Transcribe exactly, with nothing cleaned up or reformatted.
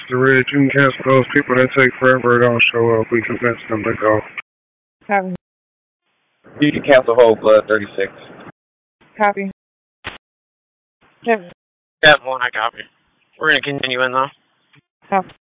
the ridge. You can cancel those people that take forever or don't show up. We convince them to go. Copy. You can cancel whole blood thirty-six. Copy. Yep. That one I copy. We're going to continue in though. Copy.